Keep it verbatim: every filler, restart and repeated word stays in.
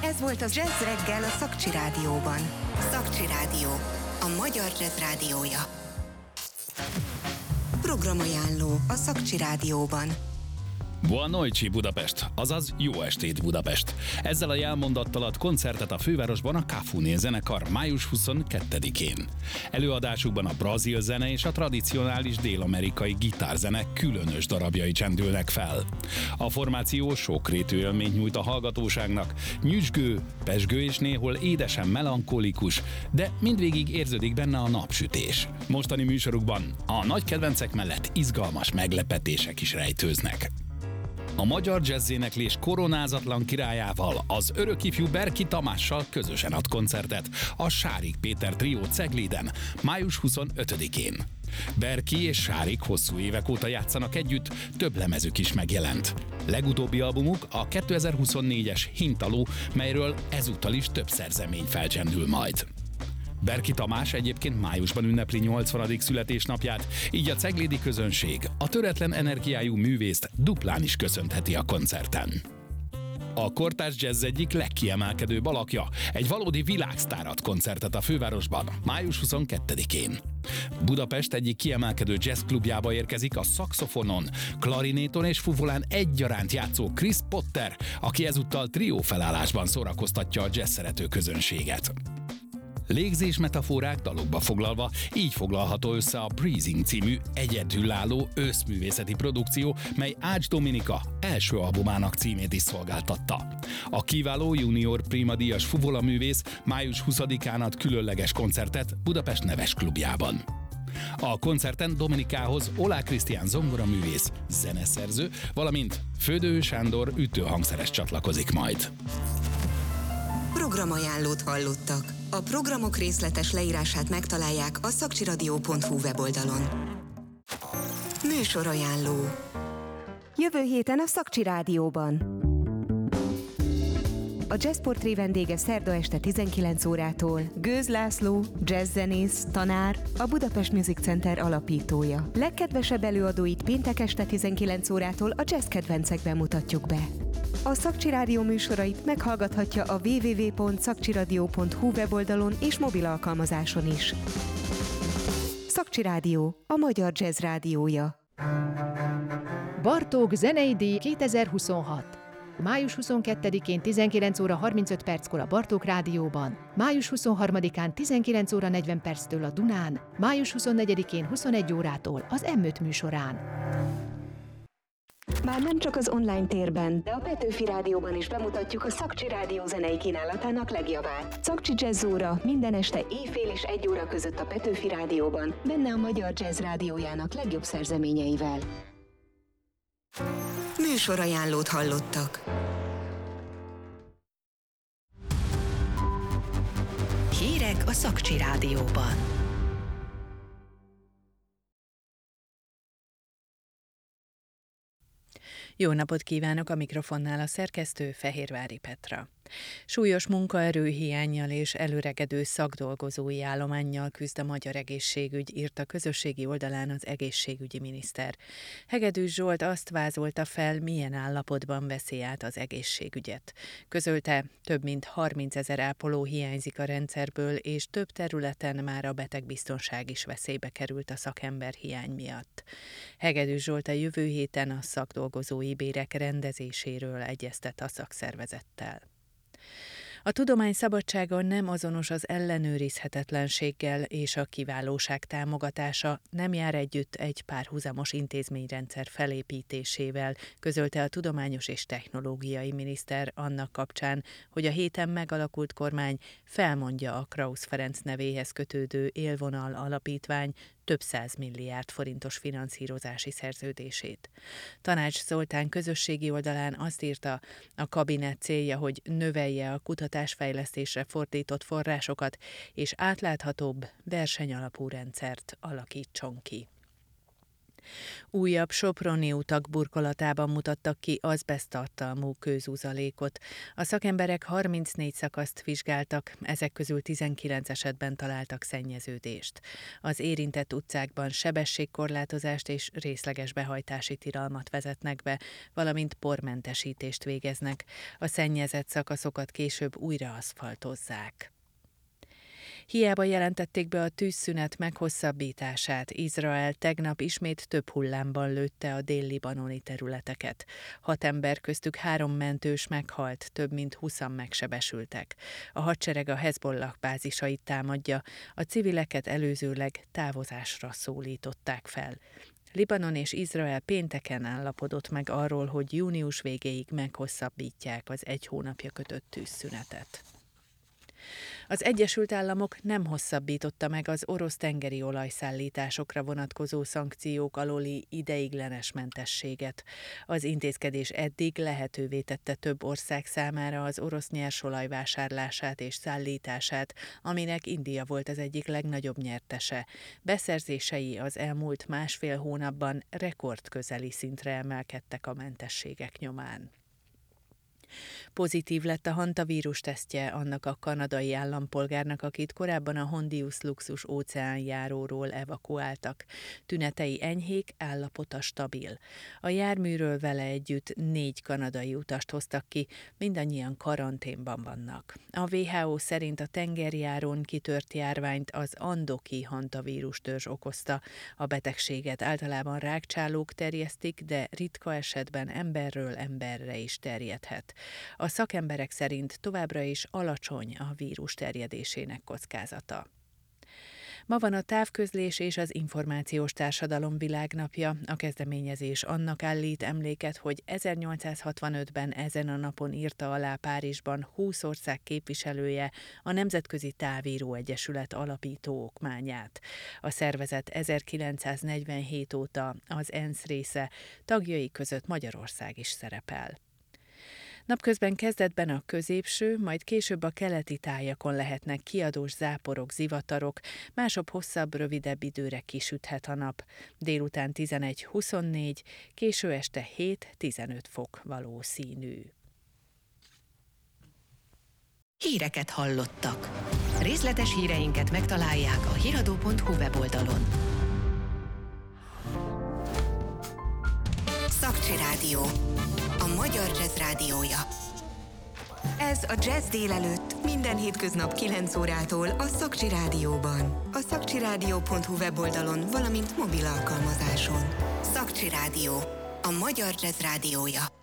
Ez volt az Jazz Reggel a Szakcsi Rádióban. Szakcsi Rádió, a magyar jazz rádiója. Programajánló a Szakcsi Rádióban. Boa noite Budapest, azaz jó estét Budapest. Ezzel a jelmondattal ad koncertet a fővárosban a Cafuné zenekar május huszonkettedikén. Előadásukban a brazil zene és a tradicionális dél-amerikai gitárzene különös darabjai csendülnek fel. A formáció sokrétű élményt nyújt a hallgatóságnak, nyüzsgő, pezsgő és néhol édesen melankolikus, de mindvégig érződik benne a napsütés. Mostani műsorukban a nagy kedvencek mellett izgalmas meglepetések is rejtőznek. A magyar jazzéneklés koronázatlan királyával, az örökifjú Berki Tamással közösen ad koncertet a Sárik Péter trió Cegléden május huszonötödikén. Berki és Sárik hosszú évek óta játszanak együtt, több lemezük is megjelent. Legutóbbi albumuk a kétezer-huszonnégyes Hintaló, melyről ezúttal is több szerzemény felcsendül majd. Berki Tamás egyébként májusban ünnepli nyolcvanadik születésnapját, így a ceglédi közönség a töretlen energiájú művészt duplán is köszöntheti a koncerten. A kortárs jazz egyik legkiemelkedőbb alakja, egy valódi világsztár ad koncertet a fővárosban május huszonkettedikén. Budapest egyik kiemelkedő jazzklubjába érkezik a szaxofonon, klarinéton és fuvolán egyaránt játszó Chris Potter, aki ezúttal trió felállásban szórakoztatja a jazz szerető közönséget. Légzés metaforák dalokba foglalva, így foglalható össze a Breezing című egyedülálló őszművészeti produkció, mely Ács Dominika első albumának címét is szolgáltatta. A kiváló junior prima díjas fuvola művész május huszadikán ad különleges koncertet Budapest neves klubjában. A koncerten Dominikához Olá Krisztián zongoraművész, zeneszerző, valamint Födő Sándor ütőhangszeres csatlakozik majd. Programajánlót hallottak. A programok részletes leírását megtalálják a szakcsiradio pont hu weboldalon. Műsorajánló. Jövő héten a Szakcsi Rádióban. A Jazz Portré vendége szerda este tizenkilenc órától Gőz László, jazzzenész, tanár, a Budapest Music Center alapítója. Legkedvesebb előadóit péntek este tizenkilenc órától a jazz kedvencekben mutatjuk be. A Szakcsi Rádió műsorait meghallgathatja a double-u double-u double-u pont szakcsiradio pont hu weboldalon és mobil alkalmazáson is. Szakcsi Rádió, a magyar jazz rádiója. Bartók zenei díj kétezer-huszonhat. május huszonkettedikén tizenkilenc óra harmincöt perckor a Bartók Rádióban, május huszonharmadikán tizenkilenc óra negyven perctől a Dunán, május huszonnegyedikén huszonegy órától az em öt műsorán. Már nem csak az online térben, de a Petőfi Rádióban is bemutatjuk a Szakcsi Rádió zenei kínálatának legjavát. Szakcsi Jazz óra minden este éjfél és egy óra között a Petőfi Rádióban, benne a magyar jazz rádiójának legjobb szerzeményeivel. Műsorajánlót hallottak. Hírek a Szakcsi Rádióban. Jó napot kívánok, a mikrofonnál a szerkesztő Fehérvári Petra. Súlyos munkaerőhiánnyal és előregedő szakdolgozói állománnyal küzd a magyar egészségügy, írt a közösségi oldalán az egészségügyi miniszter. Hegedűs Zsolt azt vázolta fel, milyen állapotban veszi át az egészségügyet. Közölte, több mint harmincezer ápoló hiányzik a rendszerből, és több területen már a betegbiztonság is veszélybe került a szakemberhiány miatt. Hegedűs Zsolt a jövő héten a szakdolgozói bérek rendezéséről egyeztet a szakszervezettel. A tudomány szabadsága nem azonos az ellenőrizhetetlenséggel, és a kiválóság támogatása nem jár együtt egy párhuzamos intézményrendszer felépítésével, közölte a tudományos és technológiai miniszter annak kapcsán, hogy a héten megalakult kormány felmondja a Krausz Ferenc nevéhez kötődő Élvonal alapítvány több száz milliárd forintos finanszírozási szerződését. Tanács Zoltán közösségi oldalán azt írta, a kabinet célja, hogy növelje a kutatásfejlesztésre fordított forrásokat, és átláthatóbb, versenyalapú rendszert alakítson ki. Újabb soproni utak burkolatában mutattak ki azbeszttartalmú kőzuzalékot. A szakemberek harmincnégy szakaszt vizsgáltak, ezek közül tizenkilenc esetben találtak szennyeződést. Az érintett utcákban sebességkorlátozást és részleges behajtási tilalmat vezetnek be, valamint pormentesítést végeznek. A szennyezett szakaszokat később újra aszfaltozzák. Hiába jelentették be a tűzszünet meghosszabbítását, Izrael tegnap ismét több hullámban lőtte a dél-libanoni területeket. Hat ember, köztük három mentős meghalt, több mint húszan megsebesültek. A hadsereg a Hezbollah bázisait támadja, a civileket előzőleg távozásra szólították fel. Libanon és Izrael pénteken állapodott meg arról, hogy június végéig meghosszabbítják az egy hónapja kötött tűzszünetet. Az Egyesült Államok nem hosszabbította meg az orosz tengeri olajszállításokra vonatkozó szankciók alóli ideiglenes mentességet. Az intézkedés eddig lehetővé tette több ország számára az orosz nyersolaj vásárlását és szállítását, aminek India volt az egyik legnagyobb nyertese. Beszerzései az elmúlt másfél hónapban rekordközeli szintre emelkedtek a mentességek nyomán. Pozitív lett a hantavírus tesztje annak a kanadai állampolgárnak, akit korábban a Hondius luxus óceánjáróról evakuáltak. Tünetei enyhék, állapota stabil. A járműről vele együtt négy kanadai utast hoztak ki, mindannyian karanténban vannak. A dupla vé há ó szerint a tengerjárón kitört járványt az andoki hantavírus törzs okozta. A betegséget általában rágcsálók terjesztik, de ritka esetben emberről emberre is terjedhet. A szakemberek szerint továbbra is alacsony a vírus terjedésének kockázata. Ma van a távközlés és az információs társadalom világnapja. A kezdeményezés annak állít emléket, hogy ezernyolcszázhatvanötben ezen a napon írta alá Párizsban húsz ország képviselője a Nemzetközi Távíró Egyesület alapító okmányát. A szervezet ezerkilencszáznegyvenhét óta az ENSZ része, tagjai között Magyarország is szerepel. Napközben kezdetben a középső, majd később a keleti tájakon lehetnek kiadós záporok, zivatarok, másobb hosszabb, rövidebb időre kisüthet a nap. Délután tizenegy-huszonnégy, késő este hét-tizenöt fok valószínű. Híreket hallottak. Részletes híreinket megtalálják a hiradó pont hu weboldalon. Szakcsi Rádió, a magyar jazz rádiója. Ez a Jazz délelőtt minden hétköznap kilenc órától a Szakcsi Rádióban. A szakcsirádió pont hu weboldalon, valamint mobil alkalmazáson. Szakcsi Rádió, a magyar jazz rádiója.